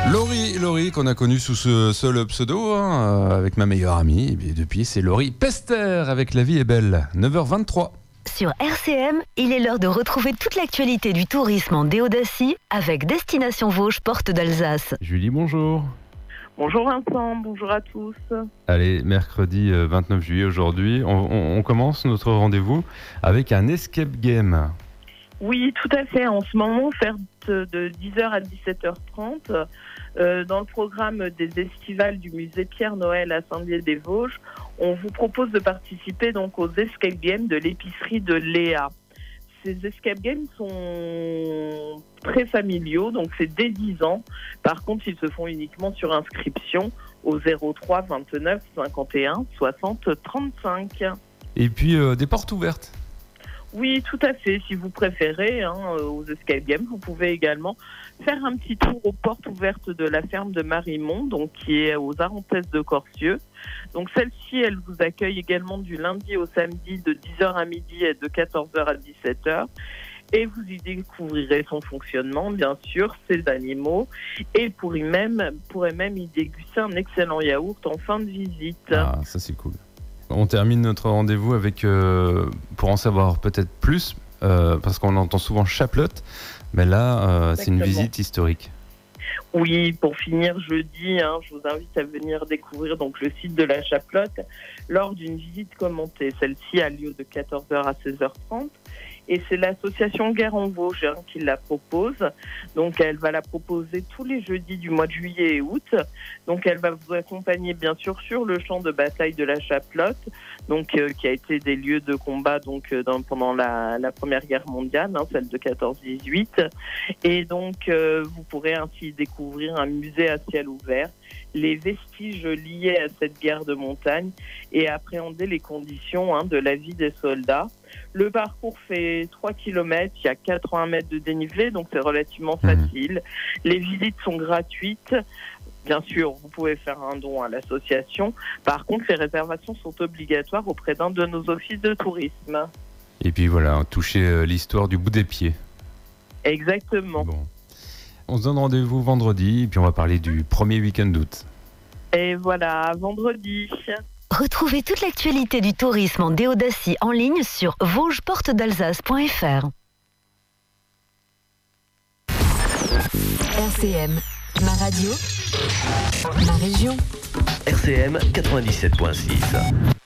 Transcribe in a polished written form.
Laurie qu'on a connue sous ce seul pseudo, avec ma meilleure amie. Et bien, depuis, c'est Laurie Pester avec La vie est belle, 9h23. Sur RCM, il est l'heure de retrouver toute l'actualité du tourisme en Déodacie avec Destination Vosges, porte d'Alsace. Julie, bonjour. Bonjour Vincent, bonjour à tous. Allez, mercredi 29 juillet aujourd'hui, on commence notre rendez-vous avec un escape game. Oui, tout à fait. En ce moment, faire de 10h à 17h30 dans le programme des estivales du musée Pierre-Noël à Saint-Dié-des-Vosges, on vous propose de participer donc aux escape games de l'épicerie de Léa. Ces escape games sont très familiaux, donc c'est dès 10 ans. Par contre, ils se font uniquement sur inscription au 03 29 51 60 35. Et puis des portes ouvertes. Oui, tout à fait. Si vous préférez, aux escape games, vous pouvez également faire un petit tour aux portes ouvertes de la ferme de Marimont, donc qui est aux Arentès de Corcieux. Donc celle-ci, elle vous accueille également du lundi au samedi de 10h à midi et de 14h à 17h. Et vous y découvrirez son fonctionnement, bien sûr, ses animaux, et pourrez même y déguster un excellent yaourt en fin de visite. Ah, ça c'est cool. On termine notre rendez-vous avec, pour en savoir peut-être plus, parce qu'on entend souvent Chaplotte, mais là, c'est une visite historique. Oui, pour finir jeudi, je vous invite à venir découvrir donc le site de la Chaplotte lors d'une visite commentée. Celle-ci a lieu de 14h à 16h30. Et c'est l'association Guerre en Vosges qui la propose. Donc elle va la proposer tous les jeudis du mois de juillet et août. Donc elle va vous accompagner bien sûr sur le champ de bataille de la Chaplotte, donc qui a été des lieux de combat pendant la Première Guerre mondiale, celle de 14-18. Et donc vous pourrez ainsi découvrir un musée à ciel ouvert, les vestiges liés à cette guerre de montagne et appréhender les conditions de la vie des soldats. Le parcours fait 3 km, il y a 80 mètres de dénivelé, donc c'est relativement facile. Les visites sont gratuites. Bien sûr, vous pouvez faire un don à l'association. Par contre, les réservations sont obligatoires auprès d'un de nos offices de tourisme. Et puis voilà, toucher l'histoire du bout des pieds. Exactement. Bon. On se donne rendez-vous vendredi, et puis on va parler du premier week-end d'août. Et voilà, vendredi. Retrouvez toute l'actualité du tourisme en Déodacie en ligne sur vosgesportedalsace.fr. RCM, ma radio, ma région. RCM 97.6.